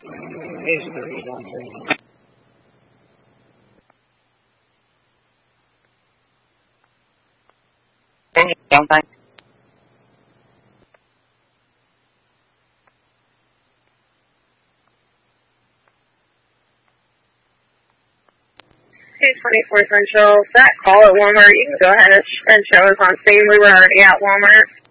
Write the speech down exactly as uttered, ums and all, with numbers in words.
Is the read on green. Don't think. two twenty-four Central, that call at Walmart, you can go ahead and show us on scene. We were already at Walmart.